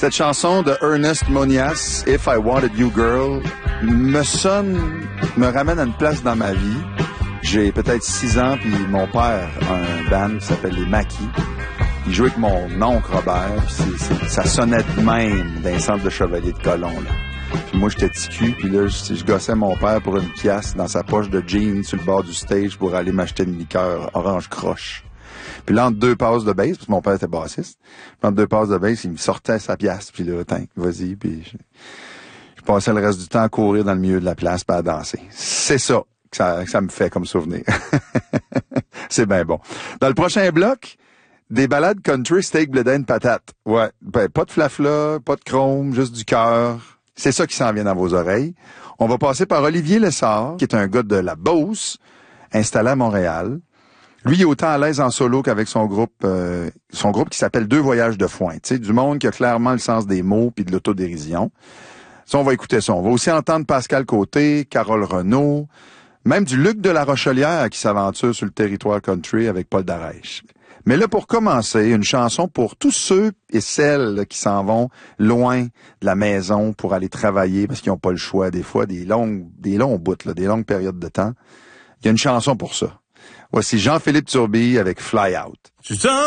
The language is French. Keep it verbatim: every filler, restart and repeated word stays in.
Cette chanson de Ernest Monias, If I Wanted You Girl, me sonne, me ramène à une place dans ma vie. J'ai peut-être six ans, puis mon père a un band qui s'appelle les Maquis. Il jouait avec mon oncle Robert, puis c'est, c'est, ça sonnait de même dans les centres de Chevalier de Colomb, là. Puis moi, j'étais ticu, puis là, je, je gossais mon père pour une pièce dans sa poche de jeans sur le bord du stage pour aller m'acheter une liqueur orange croche. Puis là, entre deux passes de bass, parce que mon père était bassiste, puis entre deux passes de bass, il me sortait sa pièce, puis là, tiens, vas-y, puis je, je passais le reste du temps à courir dans le milieu de la place puis à danser. C'est ça que ça, que ça me fait comme souvenir. C'est bien bon. Dans le prochain bloc, des ballades country, steak, blé d'Inde, patate. Ouais, ben, pas de flafla, pas de chrome, juste du cœur. C'est ça qui s'en vient dans vos oreilles. On va passer par Olivier Lessard, qui est un gars de la Beauce, installé à Montréal. Lui, il est autant à l'aise en solo qu'avec son groupe, euh, son groupe qui s'appelle Deux Voyages de Foin. Tu sais, du monde qui a clairement le sens des mots puis de l'autodérision. Ça, on va écouter ça. On va aussi entendre Pascal Côté, Carole Renaud, même du Luc de la Rochelière qui s'aventure sur le territoire country avec Paul Darèche. Mais là, pour commencer, une chanson pour tous ceux et celles là, qui s'en vont loin de la maison pour aller travailler parce qu'ils n'ont pas le choix, des fois, des longues, des longs bouts, là, des longues périodes de temps. Il y a une chanson pour ça. Voici Jean-Philippe Turbille avec Fly Out.